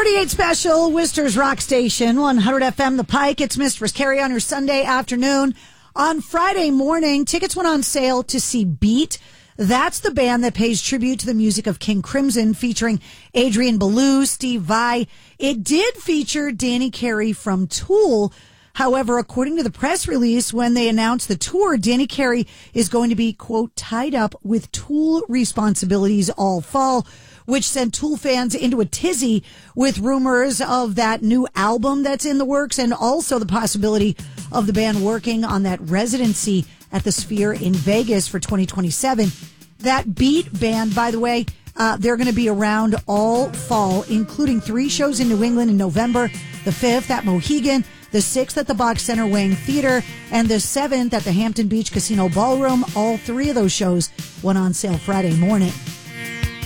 48 special, Worcester's Rock Station, 100 FM The Pike. It's Mistress Carrie on your Sunday afternoon. On Friday morning, tickets went on sale to see Beat. That's the band that pays tribute to the music of King Crimson, featuring Adrian Belew, Steve Vai. It did feature Danny Carey from Tool. However, according to the press release, when they announced the tour, Danny Carey is going to be, quote, tied up with Tool responsibilities all fall, which sent Tool fans into a tizzy with rumors of that new album that's in the works and also the possibility of the band working on that residency at the Sphere in Vegas for 2027. That Beat band, by the way, they're going to be around all fall, including 3 shows in New England in November, the 5th at Mohegan, the 6th at the Box Center Wang Theater, and the 7th at the Hampton Beach Casino Ballroom. All 3 of those shows went on sale Friday morning.